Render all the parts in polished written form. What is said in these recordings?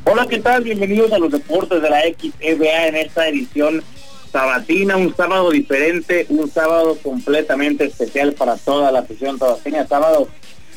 Hola, ¿qué tal? Bienvenidos a los deportes de la XEBA en esta edición sabatina, un sábado diferente, un sábado completamente especial para toda la afición tabasteña, sábado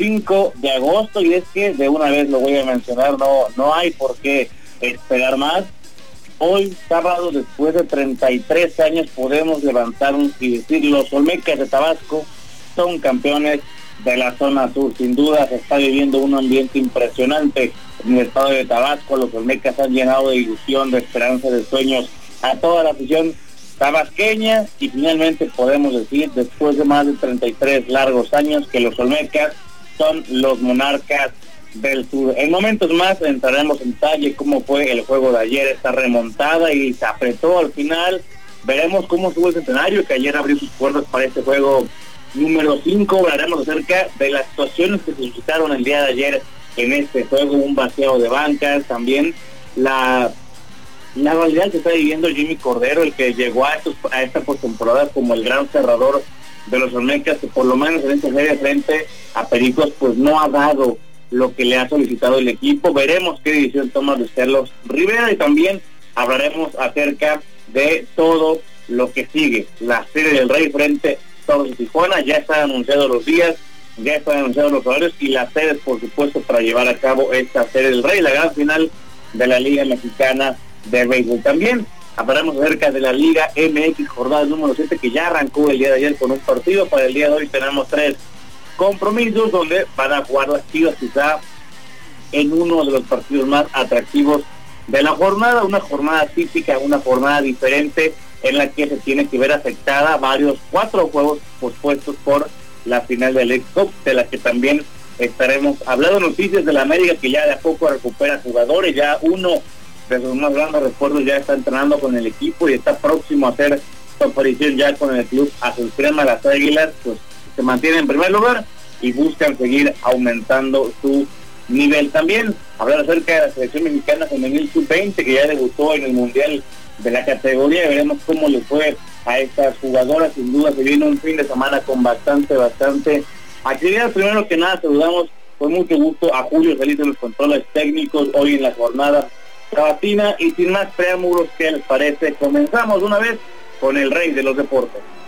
5 de agosto, y es que de una vez lo voy a mencionar, no hay por qué esperar más. Hoy, sábado, después de 33 años, podemos levantarnos y decir, los Olmecas de Tabasco son campeones de la zona sur. Sin duda se está viviendo un ambiente impresionante en el estado de Tabasco. Los Olmecas han llenado de ilusión, de esperanza, de sueños a toda la afición tabasqueña, y finalmente podemos decir, después de más de 33 largos años, que los Olmecas son los monarcas del sur. En momentos más entraremos en detalle cómo fue el juego de ayer, esta remontada, y se apretó al final. Veremos cómo estuvo el Centenario, que ayer abrió sus puertas para este juego número 5. Hablaremos acerca de las situaciones que se suscitaron el día de ayer en este juego, un vaciado de bancas, también la realidad que está viviendo Jimmy Cordero, el que llegó a esta postemporada como el gran cerrador de los Olmecas, que por lo menos en esta serie frente a Pericos pues no ha dado lo que le ha solicitado el equipo. Veremos qué decisión toma Luis Carlos Rivera, y también hablaremos acerca de todo lo que sigue, la Serie del Rey frente a Toros de Tijuana. Ya están anunciados los días, ya están anunciados los horarios y las sedes, por supuesto, para llevar a cabo esta Serie del Rey, la gran final de la Liga Mexicana de Béisbol. También hablaremos acerca de la Liga MX jornada número 7, que ya arrancó el día de ayer con un partido. Para el día de hoy tenemos 3 compromisos donde van a jugar las Chivas, quizá en uno de los partidos más atractivos de la jornada, una jornada típica, una jornada diferente en la que se tiene que ver afectada 4 juegos pospuestos por la final del X-Cup, de la que también estaremos hablando. Noticias de la América, que ya de a poco recupera jugadores, ya uno de sus más grandes recuerdos ya está entrenando con el equipo y está próximo a hacer su aparición ya con el club azul crema. Las Águilas pues se mantienen en primer lugar y buscan seguir aumentando su nivel. También hablar acerca de la selección mexicana femenil sub-20, que ya debutó en el mundial de la categoría, y veremos cómo le fue a estas jugadoras. Sin duda se viene un fin de semana con bastante actividad. Primero que nada saludamos con mucho gusto a Julio Feliz en los controles técnicos hoy en la jornada sabatina, y sin más preámbulos, ¿qué les parece? Comenzamos una vez con el rey de los deportes.